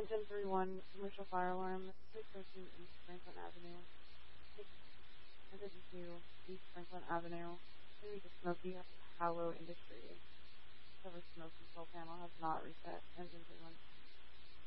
Engine 31 commercial fire alarm, 613 East Franklin Avenue, 652 East Franklin Avenue. The Smoky Hollow Industry covered smoke control panel has not reset. Engine 31